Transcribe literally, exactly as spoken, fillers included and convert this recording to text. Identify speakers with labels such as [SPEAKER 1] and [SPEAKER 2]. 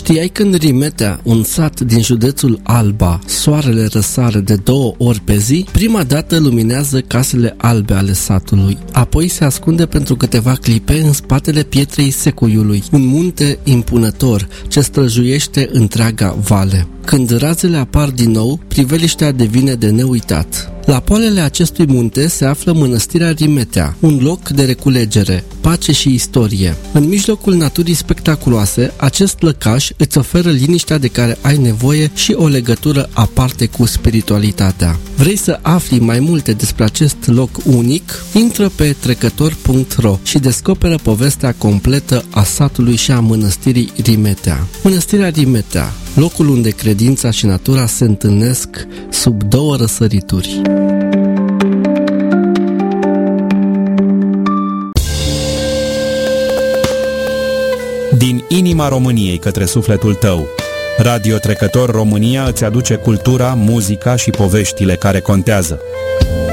[SPEAKER 1] Știai că în Rimetea, un sat din județul Alba, soarele răsare de două ori pe zi? Prima dată luminează casele albe ale satului, apoi se ascunde pentru câteva clipe în spatele pietrei secuiului, un munte impunător ce străjuiește întreaga vale. Când razele apar din nou, priveliștea devine de neuitat. La poalele acestui munte se află mănăstirea Rimetea, un loc de reculegere, pace și istorie. În mijlocul naturii spectaculoase, acest lăcaș îți oferă liniștea de care ai nevoie și o legătură aparte cu spiritualitatea. Vrei să afli mai multe despre acest loc unic? Intră pe trecător punct ro și descoperă povestea completă a satului și a mănăstirii Rimetea. Mănăstirea Rimetea, locul unde credința și natura se întâlnesc sub două răsărituri.
[SPEAKER 2] Din inima României către sufletul tău, Radio Trecător România îți aduce cultura, muzica și poveștile care contează.